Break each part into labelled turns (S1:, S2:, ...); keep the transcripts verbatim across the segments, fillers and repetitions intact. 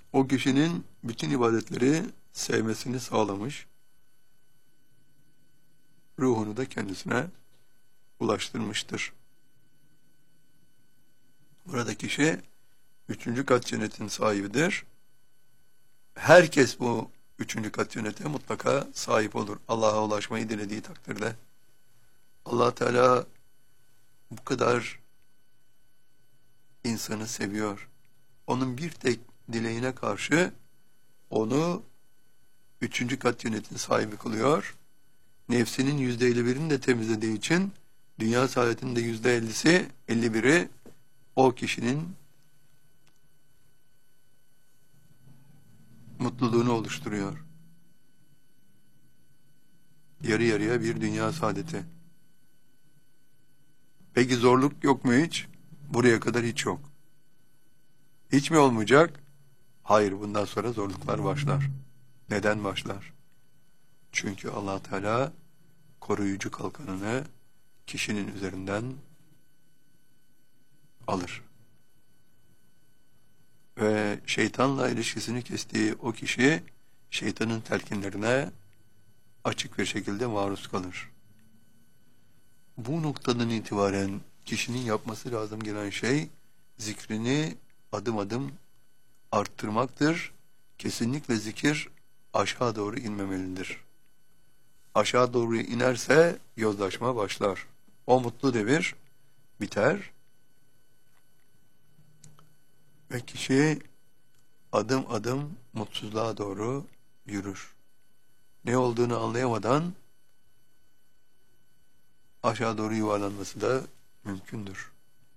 S1: o kişinin bütün ibadetleri sevmesini sağlamış, ruhunu da kendisine ulaştırmıştır. Burada kişi üçüncü kat cennetin sahibidir. Herkes bu üçüncü kat cennete mutlaka sahip olur. Allah'a ulaşmayı dilediği takdirde. Allah Teala bu kadar insanı seviyor. Onun bir tek dileğine karşı onu üçüncü kat cennetin sahibi kılıyor. Nefsinin yüzde elli birini de temizlediği için dünya saadetinin de yüzde ellisi, elli biri o kişinin mutluluğunu oluşturuyor. Yarı yarıya bir dünya saadeti. Peki zorluk yok mu hiç? Buraya kadar hiç yok. Hiç mi olmayacak? Hayır, bundan sonra zorluklar başlar. Neden başlar? Çünkü Allah Teala koruyucu kalkanını kişinin üzerinden alır. Ve şeytanla ilişkisini kestiği o kişi şeytanın telkinlerine açık bir şekilde maruz kalır. Bu noktadan itibaren kişinin yapması lazım gelen şey zikrini adım adım arttırmaktır. Kesinlikle zikir aşağı doğru inmemelidir. Aşağı doğru inerse yozlaşma başlar. O mutlu devir biter ve kişi adım adım mutsuzluğa doğru yürür. Ne olduğunu anlayamadan aşağı doğru yuvarlanması da mümkündür.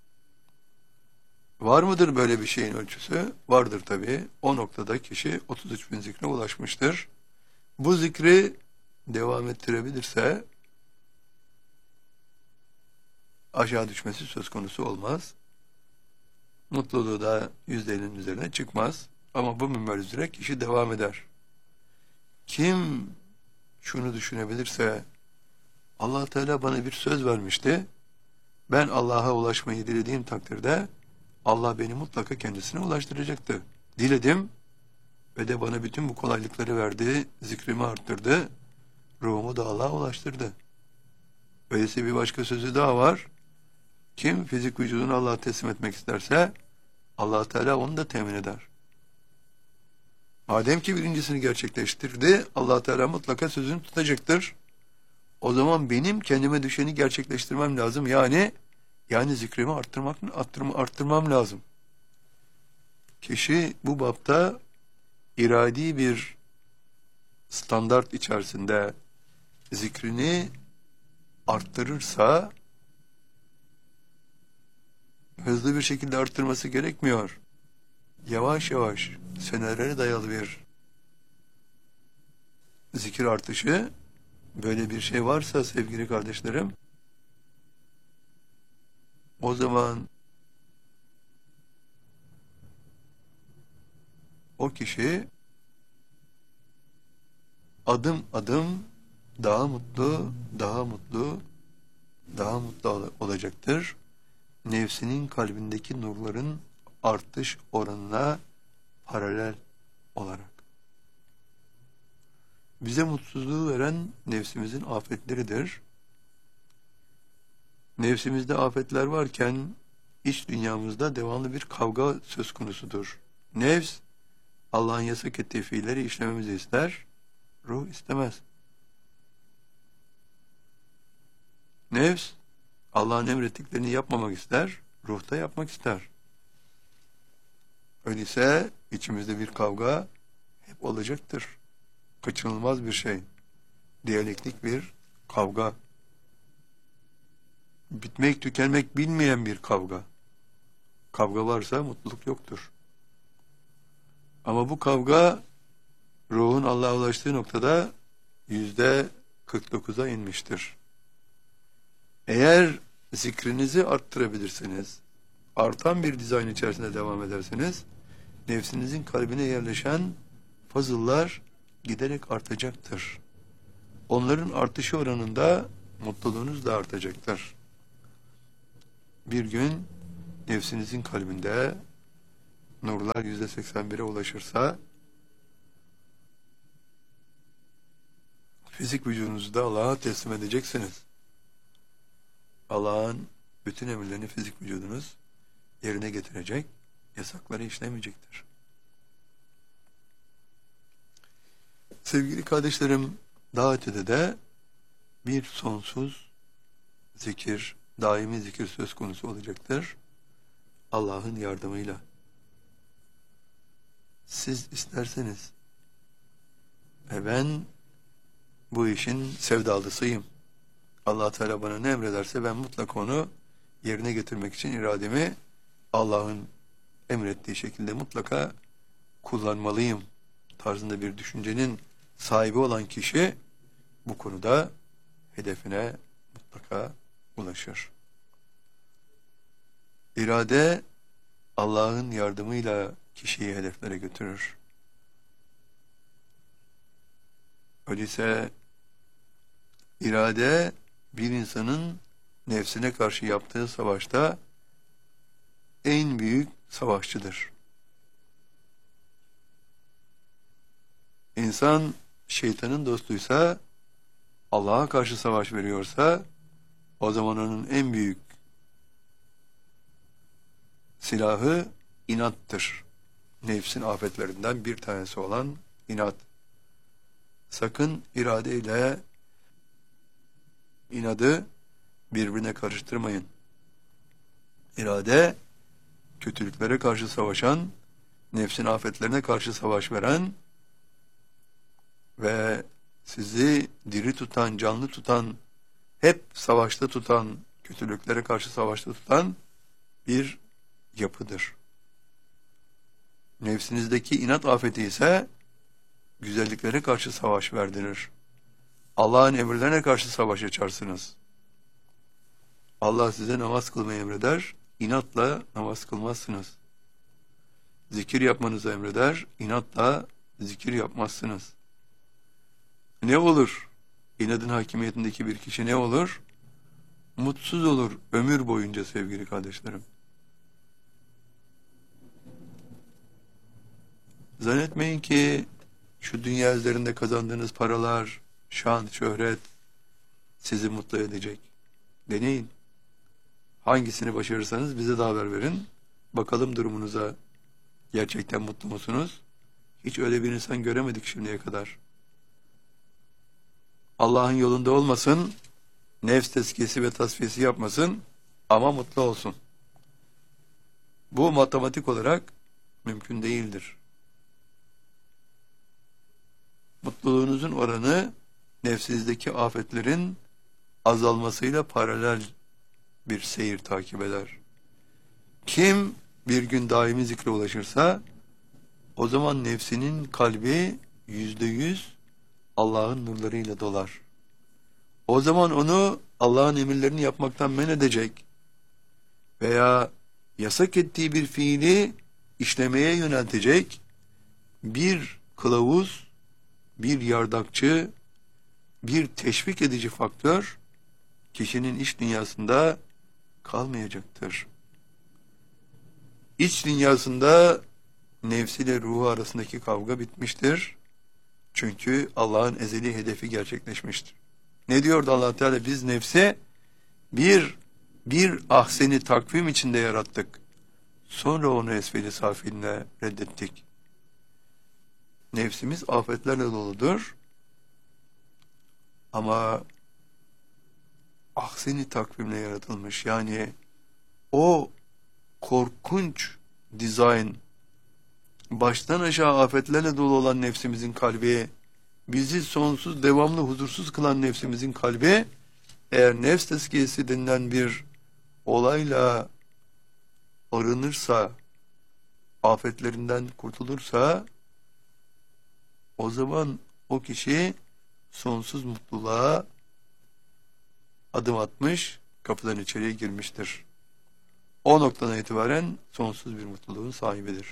S1: Var mıdır böyle bir şeyin ölçüsü? Vardır tabii. O noktada kişi otuz üç bin zikre ulaşmıştır. Bu zikri devam ettirebilirse aşağı düşmesi söz konusu olmaz. Mutluluğu da yüzde ellinin üzerine çıkmaz. Ama bu minber üzere kişi devam eder. Kim şunu düşünebilirse, Allah Teala bana bir söz vermişti. Ben Allah'a ulaşmayı dilediğim takdirde Allah beni mutlaka kendisine ulaştıracaktı. Diledim ve de bana bütün bu kolaylıkları verdi, zikrimi arttırdı, ruhumu da Allah'a ulaştırdı. Öyleyse bir başka sözü daha var. Kim fizik vücudunu Allah'a teslim etmek isterse Allah Teala onu da temin eder. Madem ki birincisini gerçekleştirdi, Allah Teala mutlaka sözünü tutacaktır. O zaman benim kendime düşeni gerçekleştirmem lazım. Yani yani zikrimi arttırmak, arttırma, arttırmam lazım. Kişi bu bapta iradi bir standart içerisinde zikrini arttırırsa hızlı bir şekilde arttırması gerekmiyor. Yavaş yavaş senelere dayalı bir zikir artışı, böyle bir şey varsa sevgili kardeşlerim, o zaman o kişi adım adım daha mutlu, daha mutlu, daha mutlu olacaktır. Nefsinin kalbindeki nurların artış oranına paralel olarak. Bize mutsuzluğu veren nefsimizin afetleridir. Nefsimizde afetler varken iç dünyamızda devamlı bir kavga söz konusudur. Nefs Allah'ın yasak ettiği fiilleri işlememizi ister, ruh istemez. Nefs Allah'ın emrettiklerini yapmamak ister, ruh da yapmak ister. Öyleyse içimizde bir kavga hep olacaktır. Kaçınılmaz bir şey. Diyalektik bir kavga. Bitmek, tükenmek bilmeyen bir kavga. Kavga varsa mutluluk yoktur. Ama bu kavga ruhun Allah'a ulaştığı noktada yüzde kırk dokuza inmiştir. Eğer zikrinizi arttırabilirsiniz, artan bir dizayn içerisinde devam ederseniz, nefsinizin kalbine yerleşen fazıllar giderek artacaktır. Onların artışı oranında mutluluğunuz da artacaktır. Bir gün nefsinizin kalbinde nurlar yüzde seksen bire ulaşırsa fizik vücudunuzu da Allah'a teslim edeceksiniz. Allah'ın bütün emirlerini fizik vücudunuz yerine getirecek, yasakları işlemeyecektir. Sevgili kardeşlerim, daha ötede de bir sonsuz zikir, daimi zikir söz konusu olacaktır. Allah'ın yardımıyla. Siz isterseniz ve ben bu işin sevdalısıyım. Allah Teala bana ne emrederse ben mutlaka onu yerine getirmek için irademi Allah'ın emrettiği şekilde mutlaka kullanmalıyım tarzında bir düşüncenin sahibi olan kişi bu konuda hedefine mutlaka ulaşır. İrade Allah'ın yardımıyla kişiyi hedeflere götürür. Öyleyse irade bir insanın nefsine karşı yaptığı savaşta en büyük savaşçıdır. İnsan şeytanın dostuysa, Allah'a karşı savaş veriyorsa, o zaman onun en büyük silahı inattır. Nefsin afetlerinden bir tanesi olan inat. Sakın irade ile inadı birbirine karıştırmayın. İrade, kötülüklere karşı savaşan, nefsin afetlerine karşı savaş veren ve sizi diri tutan, canlı tutan, hep savaşta tutan, kötülüklere karşı savaşta tutan bir yapıdır. Nefsinizdeki inat afeti ise güzelliklere karşı savaş verdirir. Allah'ın emirlerine karşı savaş açarsınız. Allah size namaz kılmayı emreder, inatla namaz kılmazsınız. Zikir yapmanızı emreder, inatla zikir yapmazsınız. Ne olur? İnadın hakimiyetindeki bir kişi ne olur? Mutsuz olur ömür boyunca sevgili kardeşlerim. Zannetmeyin ki şu dünya üzerinde kazandığınız paralar, şan, şöhret sizi mutlu edecek. Deneyin. Hangisini başarırsanız bize de haber verin. Bakalım durumunuza gerçekten mutlu musunuz? Hiç öyle bir insan göremedik şimdiye kadar. Allah'ın yolunda olmasın, nefs tezkiyesi ve tasfiyesi yapmasın ama mutlu olsun. Bu matematik olarak mümkün değildir. Mutluluğunuzun oranı nefsinizdeki afetlerin azalmasıyla paralel bir seyir takip eder. Kim bir gün daimi zikre ulaşırsa o zaman nefsinin kalbi yüzde yüz Allah'ın nurlarıyla dolar. O zaman onu Allah'ın emirlerini yapmaktan men edecek veya yasak ettiği bir fiili işlemeye yöneltecek bir kılavuz, bir yardakçı, bir teşvik edici faktör kişinin iç dünyasında kalmayacaktır. İç dünyasında nefsiyle ruhu arasındaki kavga bitmiştir. Çünkü Allah'ın ezeli hedefi gerçekleşmiştir. Ne diyordu Allah Teala? Biz nefsi bir bir ahseni takvim içinde yarattık. Sonra onu esfeli safiline reddettik. Nefsimiz afetlerle doludur. Ama ahseni takvimle yaratılmış. Yani o korkunç dizayn, baştan aşağı afetlerle dolu olan nefsimizin kalbi, bizi sonsuz, devamlı huzursuz kılan nefsimizin kalbi, eğer nefs tezkiyesi denilen bir olayla arınırsa, afetlerinden kurtulursa, o zaman o kişi sonsuz mutluluğa adım atmış, kapıdan içeriye girmiştir. O noktadan itibaren sonsuz bir mutluluğun sahibidir.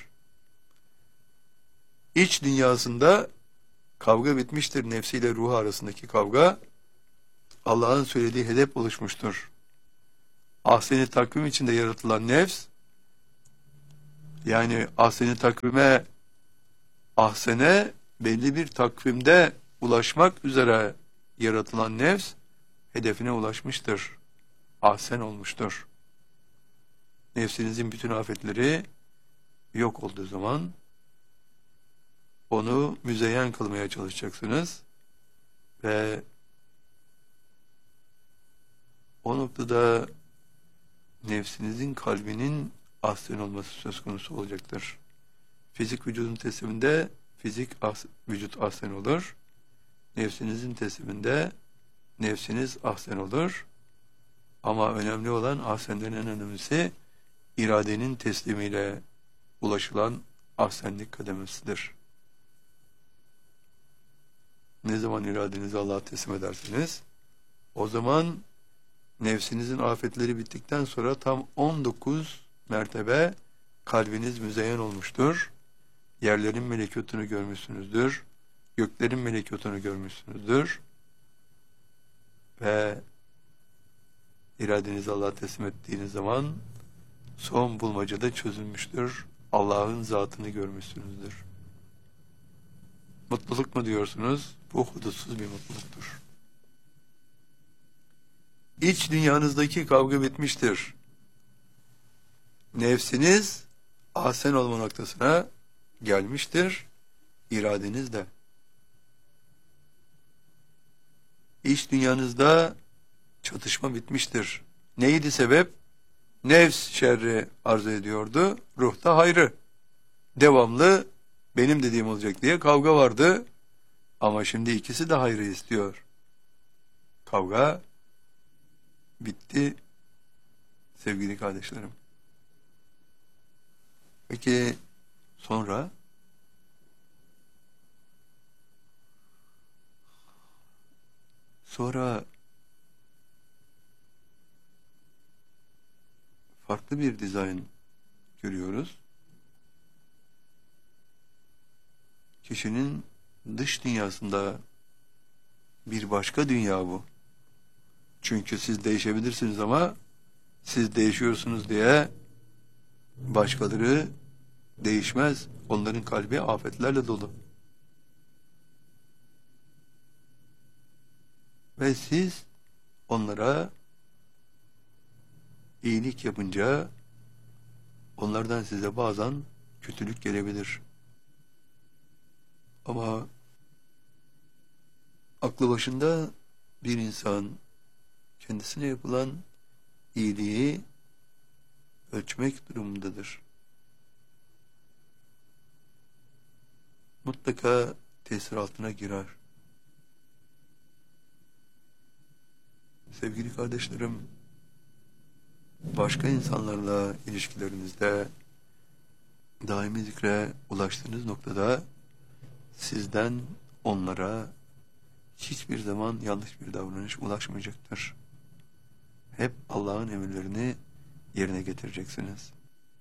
S1: İç dünyasında kavga bitmiştir, nefsiyle ruhu arasındaki kavga. Allah'ın söylediği hedef oluşmuştur. Ahsen-i takvim içinde yaratılan nefs, Yani ahseni takvime, ahsene belli bir takvimde ulaşmak üzere yaratılan nefs hedefine ulaşmıştır. Ahsen olmuştur. Nefsinizin bütün afetleri yok olduğu zaman onu müzeyyen kılmaya çalışacaksınız ve o noktada nefsinizin kalbinin ahsen olması söz konusu olacaktır. Fizik vücudun tesliminde fizik ahs vücut ahsen olur. Nefsinizin tesliminde nefsiniz ahsen olur. Ama önemli olan, ahsenden en önemlisi, iradenin teslimiyle ulaşılan ahsenlik kademesidir. Ne zaman iradenizi Allah'a teslim edersiniz, o zaman nefsinizin afetleri bittikten sonra tam on dokuz mertebe kalbiniz müzeyyen olmuştur. Yerlerin melekutunu görmüşsünüzdür. Göklerin melekutunu görmüşsünüzdür. Ve iradenizi Allah'a teslim ettiğiniz zaman son bulmacada çözülmüştür. Allah'ın zatını görmüşsünüzdür. Mutluluk mu diyorsunuz? Bu hudutsuz bir mutluluktur. İç dünyanızdaki kavga bitmiştir. Nefsiniz ahsen olma noktasına gelmiştir. İradeniz de. İç dünyanızda çatışma bitmiştir. Neydi sebep? Nefs şerri arzu ediyordu, ruh da hayrı. Devamlı benim dediğim olacak diye kavga vardı. Ama şimdi ikisi de hayrı istiyor. Kavga bitti sevgili kardeşlerim. Peki sonra sonra farklı bir dizayn görüyoruz. Kişinin dış dünyasında bir başka dünya bu. Çünkü siz değişebilirsiniz ama siz değişiyorsunuz diye başkaları değişmez. Onların kalbi afetlerle dolu. Ve siz onlara iyilik yapınca onlardan size bazen kötülük gelebilir. Ama aklı başında bir insan kendisine yapılan iyiliği ölçmek durumundadır. Mutlaka tesir altına girer. Sevgili kardeşlerim, başka insanlarla ilişkilerinizde daimi zikre ulaştığınız noktada sizden onlara hiçbir zaman yanlış bir davranış ulaşmayacaktır. Hep Allah'ın emirlerini yerine getireceksiniz.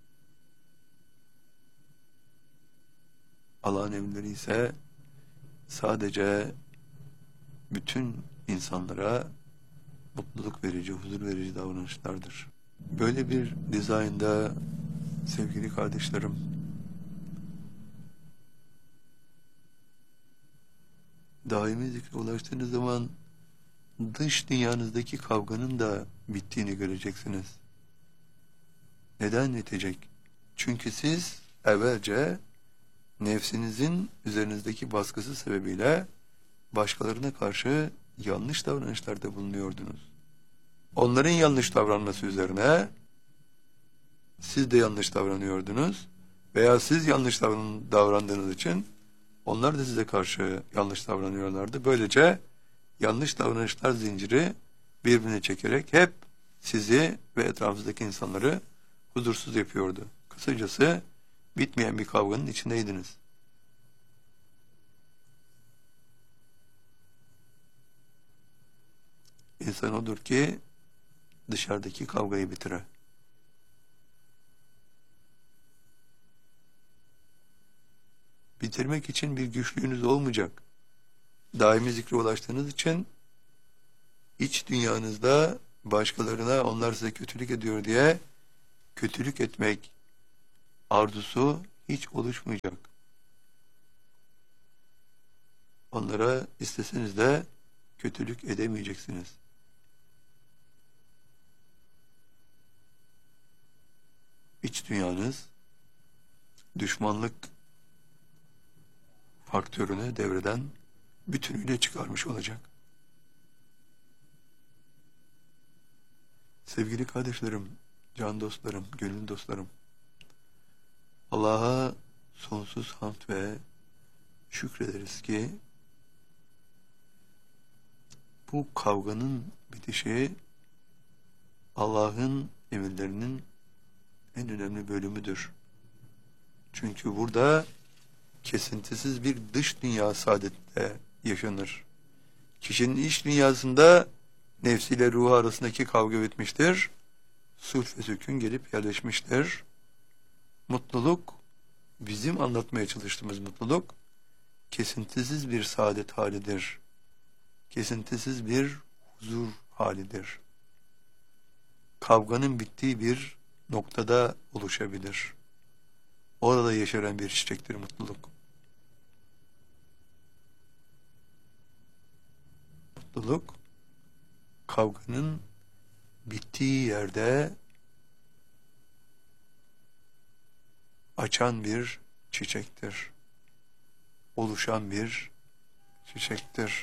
S1: Allah'ın emirleri ise sadece bütün insanlara mutluluk verici, huzur verici davranışlardır. Böyle bir dizaynda sevgili kardeşlerim, daimi zikre ulaştığınız zaman dış dünyanızdaki kavganın da bittiğini göreceksiniz. Neden bitecek? Çünkü siz evvelce nefsinizin üzerinizdeki baskısı sebebiyle başkalarına karşı yanlış davranışlarda bulunuyordunuz. Onların yanlış davranması üzerine siz de yanlış davranıyordunuz veya siz yanlış davran davrandığınız için onlar da size karşı yanlış davranıyorlardı. Böylece yanlış davranışlar zinciri birbirine çekerek hep sizi ve etrafınızdaki insanları huzursuz yapıyordu. Kısacası bitmeyen bir kavganın içindeydiniz. İnsan odur ki dışarıdaki kavgayı bitirir. Bitirmek için bir güçlüğünüz olmayacak. Daimi zikre ulaştığınız için iç dünyanızda başkalarına onlar size kötülük ediyor diye kötülük etmek, arzusu hiç oluşmayacak. Onlara isteseniz de kötülük edemeyeceksiniz. İç dünyanız düşmanlık faktörünü devreden bütünüyle çıkarmış olacak. Sevgili kardeşlerim, can dostlarım, gönül dostlarım, Allah'a sonsuz hamd ve şükrederiz ki bu kavganın bitişi Allah'ın emirlerinin en önemli bölümüdür. Çünkü burada kesintisiz bir dış dünya saadette yaşanır. Kişinin iç dünyasında nefsiyle ruhu arasındaki kavga bitmiştir. Sulh ve sükun gelip yerleşmiştir. Mutluluk, bizim anlatmaya çalıştığımız mutluluk, kesintisiz bir saadet halidir. Kesintisiz bir huzur halidir. Kavganın bittiği bir noktada oluşabilir. Orada yaşayan bir çiçektir mutluluk. Mutluluk, kavganın bittiği yerde açan bir çiçektir. Oluşan bir çiçektir.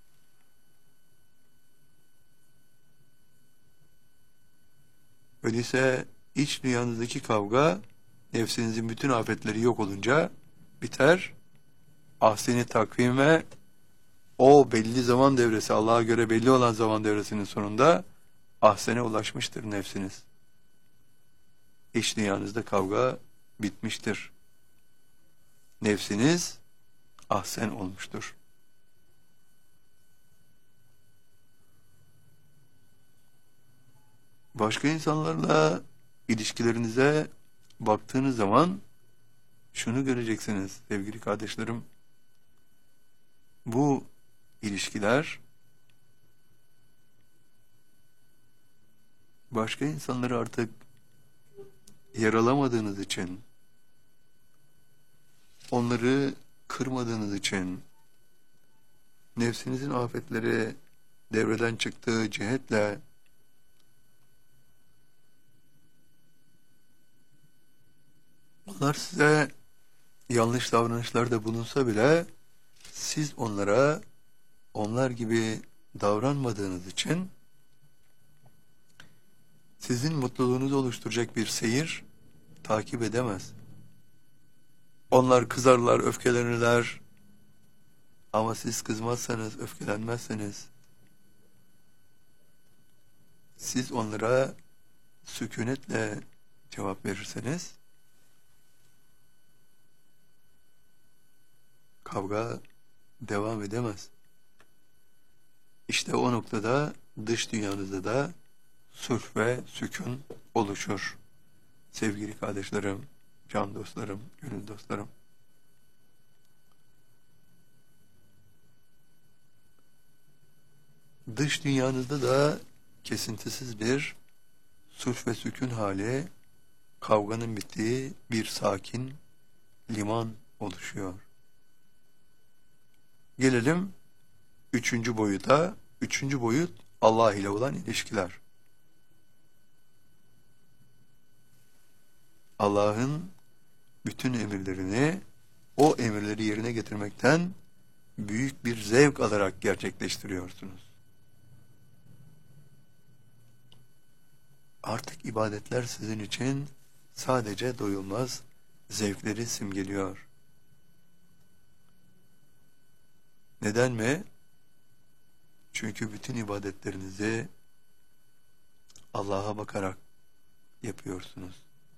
S1: Öyleyse iç dünyanızdaki kavga, nefsinizin bütün afetleri yok olunca biter. Ahsen-i takvime, o belli zaman devresi, Allah'a göre belli olan zaman devresinin sonunda ahsene ulaşmıştır nefsiniz. İç dünyanızda kavga bitmiştir. Nefsiniz ahsen olmuştur. Başka insanlarla ilişkilerinize baktığınız zaman şunu göreceksiniz sevgili kardeşlerim. Bu ilişkiler başka insanları artık yaralamadığınız için, onları kırmadığınız için, nefsinizin afetleri devreden çıktığı cihetle onlar size yanlış davranışlarda bulunsa bile siz onlara onlar gibi davranmadığınız için sizin mutluluğunuzu oluşturacak bir seyir takip edemez. Onlar kızarlar, öfkelenirler ama siz kızmazsanız, öfkelenmezseniz, siz onlara sükunetle cevap verirseniz kavga devam edemez. İşte o noktada dış dünyanızda da sulh ve sükun oluşur. Sevgili kardeşlerim, can dostlarım, gönül dostlarım. Dış dünyanızda da kesintisiz bir sulh ve sükun hali, kavganın bittiği bir sakin liman oluşuyor. Gelelim üçüncü boyuta. Üçüncü boyut Allah ile olan ilişkiler. Allah'ın bütün emirlerini, o emirleri yerine getirmekten büyük bir zevk alarak gerçekleştiriyorsunuz. Artık ibadetler sizin için sadece doyulmaz zevkleri simgeliyor. Neden mi? Çünkü bütün ibadetlerinizi Allah'a bakarak yapıyorsunuz.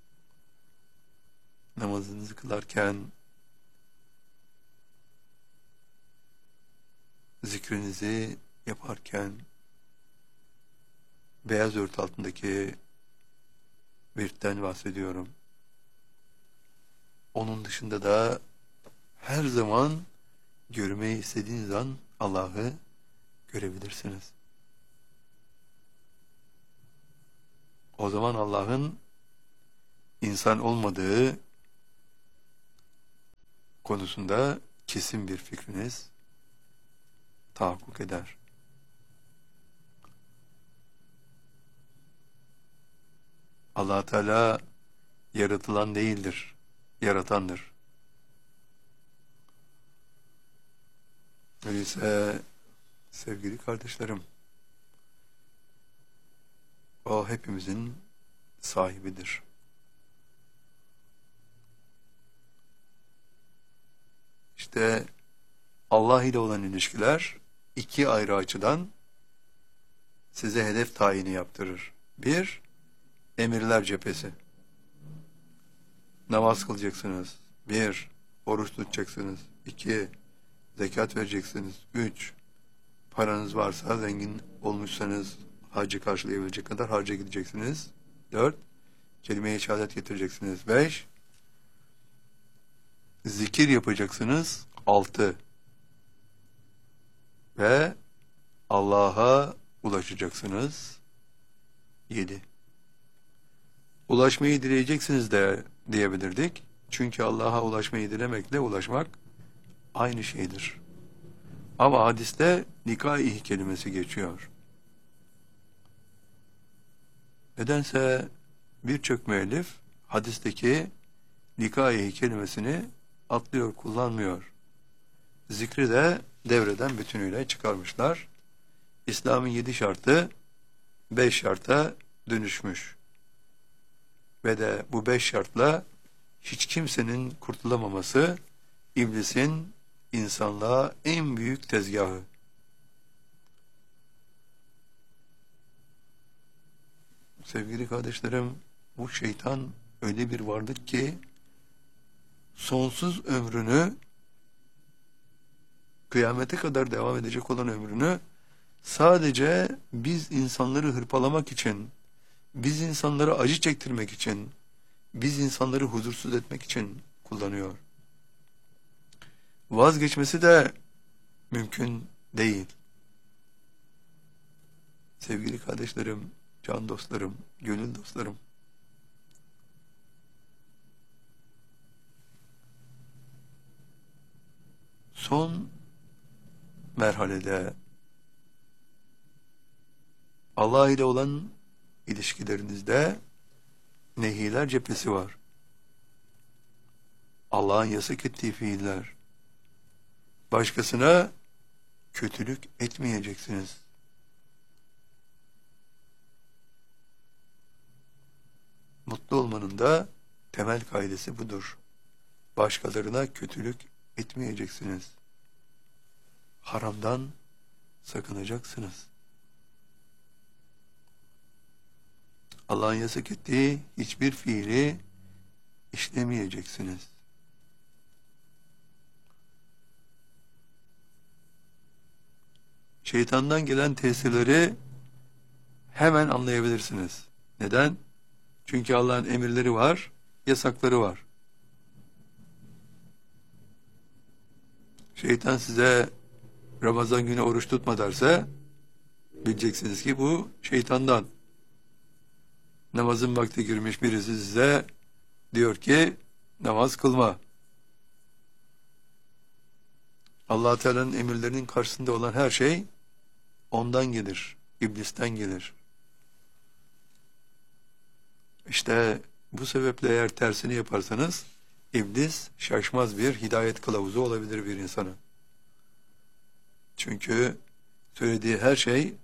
S1: Namazınızı kılarken, zikrinizi yaparken, beyaz örtü altındaki virtten bahsediyorum. Onun dışında da her zaman görmeyi istediğiniz an Allah'ı görebilirsiniz. O zaman Allah'ın insan olmadığı, konusunda kesin bir fikriniz tahakkuk eder. Allah Teala yaratılan değildir, yaratandır. Öyleyse sevgili kardeşlerim, o hepimizin sahibidir. İşte Allah ile olan ilişkiler iki ayrı açıdan size hedef tayini yaptırır. Bir, emirler cephesi. Namaz kılacaksınız. Bir, oruç tutacaksınız. İki, zekat vereceksiniz. Üç, paranız varsa, zengin olmuşsanız hacı karşılayabilecek kadar harca gideceksiniz. Dört, kelime-i şehadet getireceksiniz. Beş, zikir yapacaksınız. Altı, ve Allah'a ulaşacaksınız. Yedi. Ulaşmayı dileyeceksiniz de diyebilirdik. Çünkü Allah'a ulaşmayı dilemekle ulaşmak aynı şeydir. Ama hadiste nikah-i kelimesi geçiyor. Nedense birçok müellif hadisteki nikah-i kelimesini atlıyor, kullanmıyor. Zikri de devreden bütünüyle çıkarmışlar. İslam'ın yedi şartı beş şarta dönüşmüş. Ve de bu beş şartla hiç kimsenin kurtulamaması iblisin insanlığa en büyük tezgahı. Sevgili kardeşlerim, bu şeytan öyle bir varlık ki sonsuz ömrünü, kıyamete kadar devam edecek olan ömrünü sadece biz insanları hırpalamak için, biz insanları acı çektirmek için, biz insanları huzursuz etmek için kullanıyor. Vazgeçmesi de mümkün değil. Sevgili kardeşlerim, can dostlarım, gönül dostlarım, son merhalede Allah ile olan ilişkilerinizde nehiler cephesi var. Allah'ın yasak ettiği fiiller. Başkasına kötülük etmeyeceksiniz. Mutlu olmanın da temel kaidesi budur. Başkalarına kötülük etmeyeceksiniz. Haramdan sakınacaksınız. Allah'ın yasak ettiği hiçbir fiili işlemeyeceksiniz. Şeytandan gelen tesirleri hemen anlayabilirsiniz. Neden? Çünkü Allah'ın emirleri var, yasakları var. Şeytan size Ramazan günü oruç tutma derse bileceksiniz ki bu şeytandan. Namazın vakti girmiş birisi size diyor ki namaz kılma. Allah Teala'nın emirlerinin karşısında olan her şey ondan gelir, iblisten gelir. İşte bu sebeple eğer tersini yaparsanız iblis şaşmaz bir hidayet kılavuzu olabilir bir insana. Çünkü söylediği her şey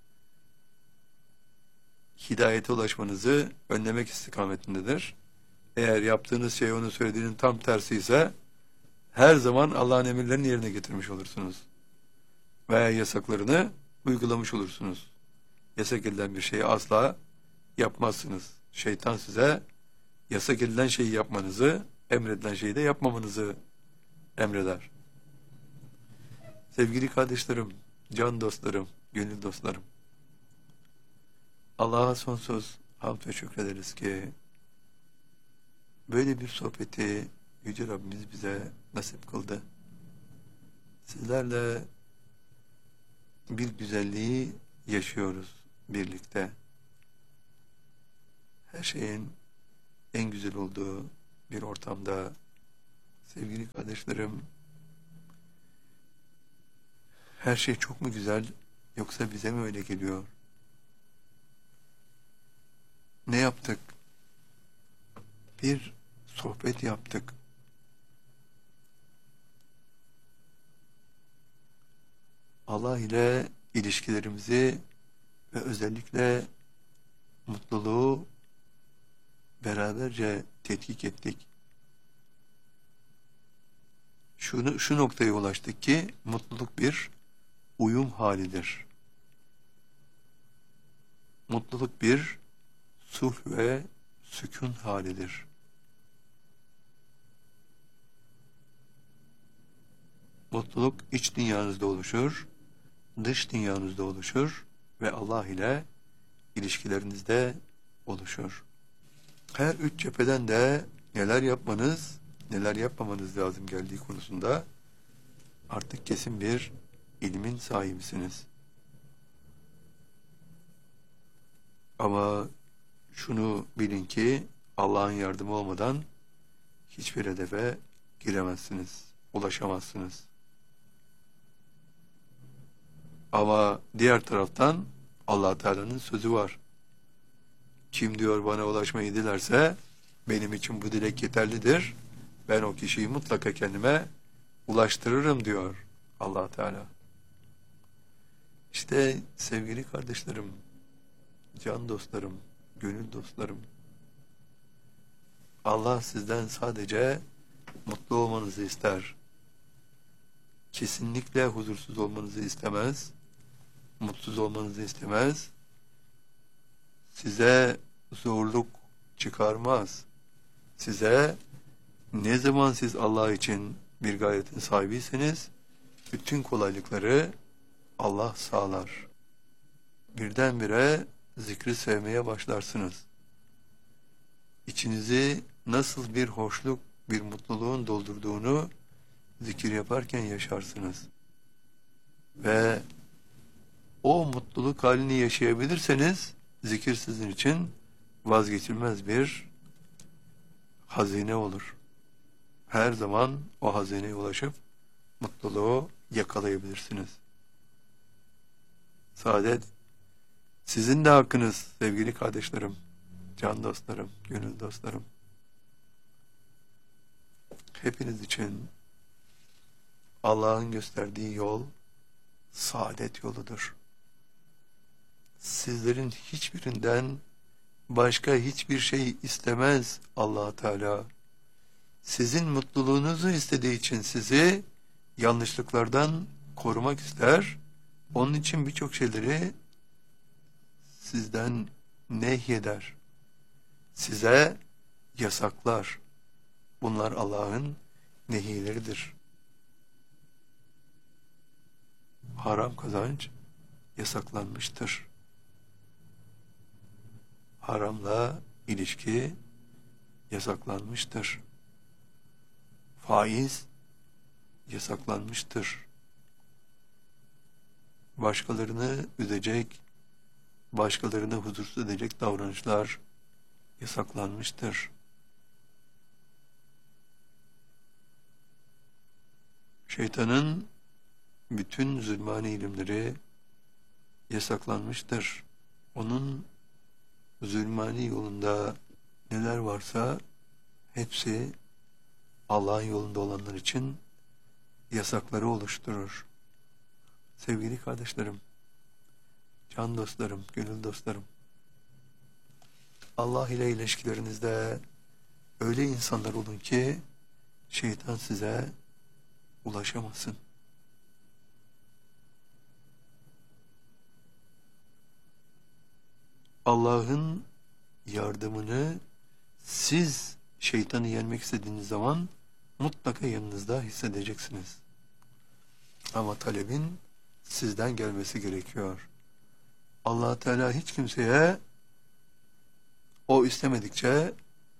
S1: hidayete ulaşmanızı önlemek istikametindedir. Eğer yaptığınız şey onun söylediğinin tam tersi ise her zaman Allah'ın emirlerini yerine getirmiş olursunuz. Veya yasaklarını uygulamış olursunuz. Yasak edilen bir şeyi asla yapmazsınız. Şeytan size yasak edilen şeyi yapmanızı, emredilen şeyi de yapmamanızı emreder. Sevgili kardeşlerim, can dostlarım, gönül dostlarım, Allah'a sonsuz hamd ve şükrederiz ki böyle bir sohbeti Yüce Rabbimiz bize nasip kıldı. Sizlerle bir güzelliği yaşıyoruz birlikte. Her şeyin en güzel olduğu bir ortamda Sevgili kardeşlerim, her şey çok mu güzel, yoksa bize mi öyle geliyor? Ne yaptık? Bir sohbet yaptık. Allah ile ilişkilerimizi ve özellikle mutluluğu beraberce tetkik ettik. Şunu, şu noktaya ulaştık ki mutluluk bir uyum halidir. Mutluluk bir sulh ve sükun halidir. Mutluluk iç dünyanızda oluşur, dış dünyanızda oluşur ve Allah ile ilişkilerinizde oluşur. Her üç cepheden de neler yapmanız, neler yapmamanız lazım geldiği konusunda artık kesin bir ilmin sahibisiniz. Ama şunu bilin ki Allah'ın yardımı olmadan hiçbir hedefe giremezsiniz, ulaşamazsınız. Ama diğer taraftan Allah Teala'nın sözü var. Kim diyor bana ulaşmayı dilerse benim için bu dilek yeterlidir. Ben o kişiyi mutlaka kendime ulaştırırım diyor Allah Teala. İşte sevgili kardeşlerim, can dostlarım, gönül dostlarım, Allah sizden sadece mutlu olmanızı ister. Kesinlikle huzursuz olmanızı istemez, mutsuz olmanızı istemez. Size zorluk çıkarmaz. Size ne zaman siz Allah için bir gayretin sahibiyseniz bütün kolaylıkları Allah sağlar. Birdenbire zikri sevmeye başlarsınız. İçinizi nasıl bir hoşluk, bir mutluluğun doldurduğunu zikir yaparken yaşarsınız. Ve o mutluluk halini yaşayabilirseniz zikir sizin için vazgeçilmez bir hazine olur. Her zaman o hazineye ulaşıp mutluluğu yakalayabilirsiniz. Saadet sizin de hakkınız sevgili kardeşlerim, can dostlarım, gönül dostlarım. Hepiniz için Allah'ın gösterdiği yol saadet yoludur. Sizlerin hiçbirinden başka hiçbir şey istemez Allah Teala. Sizin mutluluğunuzu istediği için sizi yanlışlıklardan korumak ister. Onun için birçok şeyleri sizden nehyeder. Size yasaklar. Bunlar Allah'ın nehileridir. Haram kazanç yasaklanmıştır. Haramla ilişki yasaklanmıştır. Faiz yasaklanmıştır. Başkalarını üzecek, başkalarını huzursuz edecek davranışlar yasaklanmıştır. Şeytanın bütün zulmani ilimleri yasaklanmıştır. Onun zulmani yolunda neler varsa hepsi Allah'ın yolunda olanlar için yasakları oluşturur. Sevgili kardeşlerim, can dostlarım, gönül dostlarım, Allah ile ilişkilerinizde öyle insanlar olun ki şeytan size ulaşamasın. Allah'ın yardımını siz şeytanı yenmek istediğiniz zaman mutlaka yanınızda hissedeceksiniz. Ama talebin sizden gelmesi gerekiyor. Allah Teala hiç kimseye o istemedikçe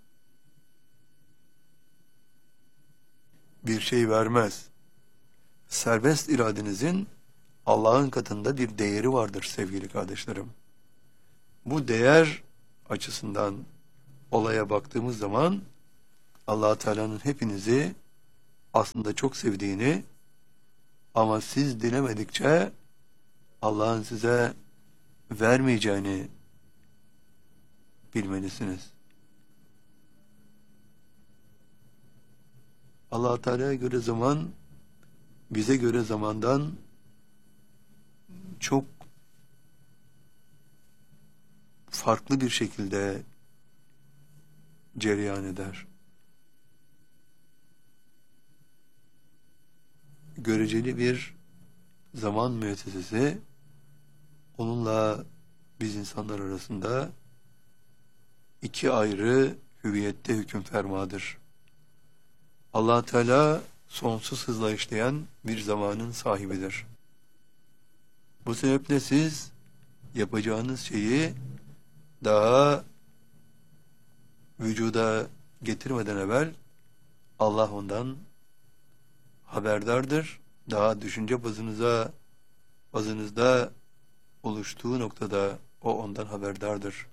S1: bir şey vermez. Serbest iradenizin Allah'ın katında bir değeri vardır sevgili kardeşlerim. Bu değer açısından olaya baktığımız zaman Allah Teala'nın hepinizi aslında çok sevdiğini, ama siz dilemedikçe Allah'ın size vermeyeceğini bilmelisiniz. Allah Teala'ya göre zaman, bize göre zamandan çok farklı bir şekilde cereyan eder. Göreceli bir zaman müessesesi, onunla biz insanlar arasında iki ayrı hüviyette hüküm fermadır. Allah Teala sonsuz hızla işleyen bir zamanın sahibidir. Bu sebeple siz yapacağınız şeyi daha vücuda getirmeden evvel Allah ondan haberdardır. Daha düşünce bazınıza bazınızda oluştuğu noktada o ondan haberdardır.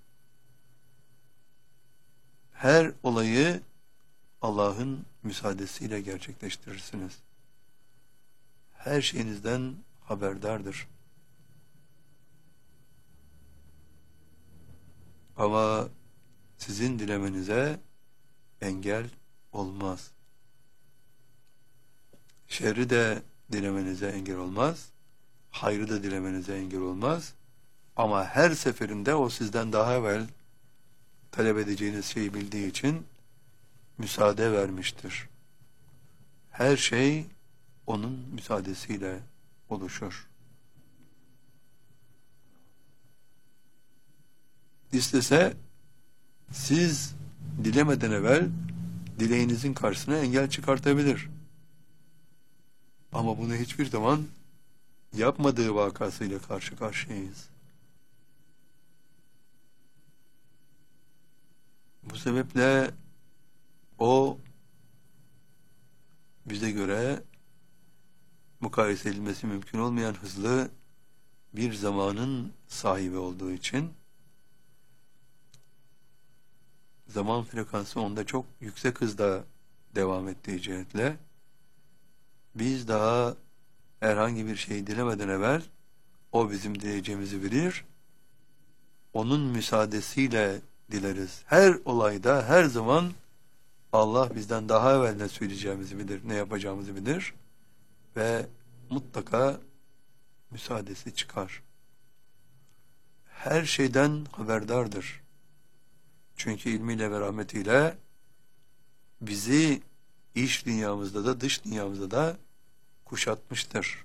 S1: Her olayı Allah'ın müsaadesiyle gerçekleştirirsiniz. Her şeyinizden haberdardır. Ama sizin dilemenize engel olmaz. Şerri de dilemenize engel olmaz. Hayrı da dilemenize engel olmaz. Ama her seferinde o sizden daha evvel talep edeceğiniz şeyi bildiği için müsaade vermiştir. Her şey onun müsaadesiyle oluşur. İstese siz dilemeden evvel dileğinizin karşısına engel çıkartabilir. Ama bunu hiçbir zaman yapmadığı vakasıyla karşı karşıyayız. Bu sebeple o bize göre mukayese edilmesi mümkün olmayan hızlı bir zamanın sahibi olduğu için zaman frekansı onda çok yüksek hızda devam ettiği cihetle biz daha herhangi bir şey dilemeden evvel o bizim dileyeceğimizi bilir. Onun müsaadesiyle dileriz. Her olayda, her zaman Allah bizden daha evvel ne söyleyeceğimizi bilir, ne yapacağımızı bilir ve mutlaka müsaadesi çıkar. Her şeyden haberdardır. Çünkü ilmiyle ve rahmetiyle bizi iç dünyamızda da dış dünyamızda da kuşatmıştır.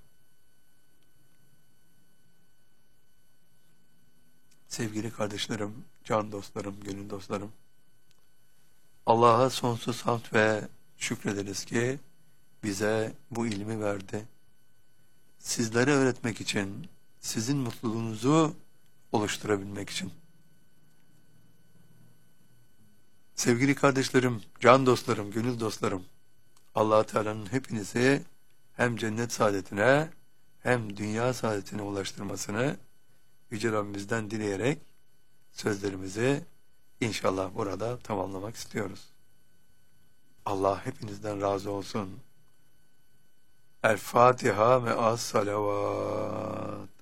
S1: Sevgili kardeşlerim, can dostlarım, gönül dostlarım, Allah'a sonsuz hamd ve şükrederiz ki bize bu ilmi verdi. Sizlere öğretmek için, sizin mutluluğunuzu oluşturabilmek için. Sevgili kardeşlerim, can dostlarım, gönül dostlarım, Allah Teala'nın hepinizi hem cennet saadetine hem dünya saadetine ulaştırmasını Yüce Rabbimizden dileyerek sözlerimizi İnşallah burada tamamlamak istiyoruz. Allah hepinizden razı olsun. El Fatiha ve as salavat.